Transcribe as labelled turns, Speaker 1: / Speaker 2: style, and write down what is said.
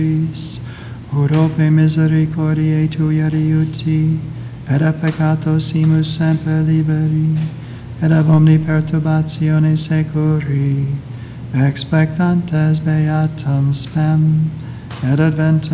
Speaker 1: Urope misericordiae Tui adiuti, et a peccatosimus semper liberi, et ab omni perturbatione securi, expectantes beatam spem, et adventum